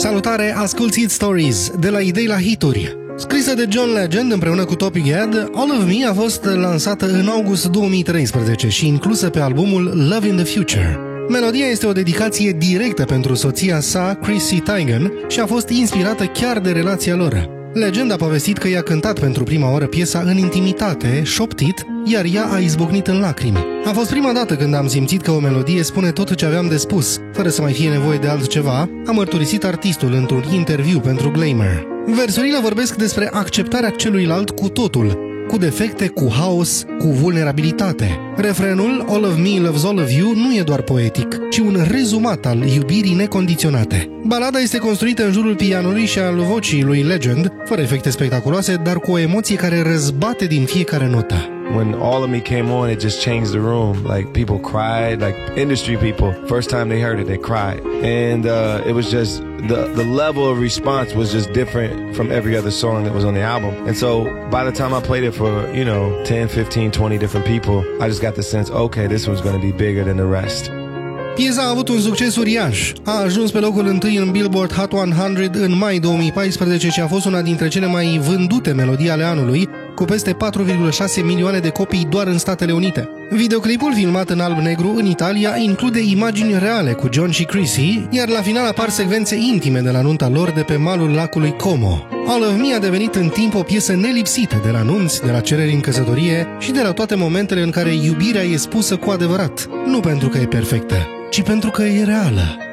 Salutare, asculți Hit Stories, de la idei la hituri. Scrisă de John Legend împreună cu Topi Gad, All of Me a fost lansată în august 2013 și inclusă pe albumul Love in the Future. Melodia este o dedicație directă pentru soția sa, Chrissy Teigen, și a fost inspirată chiar de relația lor. Legend a povestit că i-a cântat pentru prima oară piesa în intimitate, șoptit, iar ea a izbucnit în lacrimi. A fost prima dată când am simțit că o melodie spune tot ce aveam de spus, fără să mai fie nevoie de altceva, a mărturisit artistul într-un interviu pentru Glamour. Versurile vorbesc despre acceptarea celuilalt cu totul, cu defecte, cu haos, cu vulnerabilitate. Refrenul All of Me loves all of you nu e doar poetic, ci un rezumat al iubirii necondiționate. Balada este construită în jurul pianului și al vocii lui Legend, fără efecte spectaculoase, dar cu o emoție care răzbate din fiecare notă. When All of Me came on, it just changed the room. Like, people cried, like industry people. First time they heard it, they cried. And it was just, the level of response was just different from every other song that was on the album. And so, by the time I played it for, 10, 15, 20 different people, I just got the sense, okay, this one's going to be bigger than the rest. Piesa a avut un succes uriaș. A ajuns pe locul 1 în Billboard Hot 100 în mai 2014 și a fost una dintre cele mai vândute melodii ale anului, cu peste 4,6 milioane de copii doar în Statele Unite. Videoclipul, filmat în alb-negru în Italia, include imagini reale cu John și Chrissy, iar la final apar secvențe intime de la nunta lor de pe malul lacului Como. All of Me a devenit în timp o piesă nelipsită de la nunți, de la cereri în căsătorie și de la toate momentele în care iubirea e spusă cu adevărat, nu pentru că e perfectă, ci pentru că e reală.